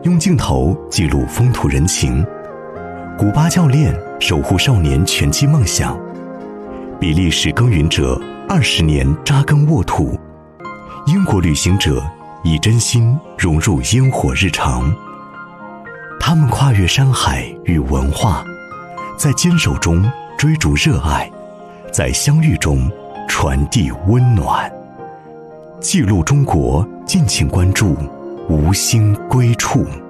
用镜头记录风土人情。古巴教练守护少年拳击梦想，比利时耕耘者20年扎根沃土，英国旅行者以真心融入烟火日常。他们跨越山海与文化，在坚守中追逐热爱，在相遇中传递温暖。记录中国，敬请关注无心归处。